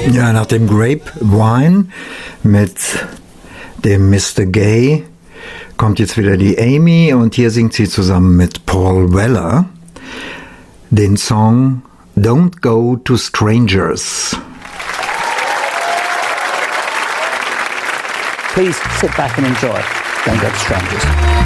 Ja, nach dem Grapevine mit dem Mr. Gay kommt jetzt wieder die Amy und hier singt sie zusammen mit Paul Weller den Song Don't Go to Strangers. Please sit back and enjoy Don't Go to Strangers.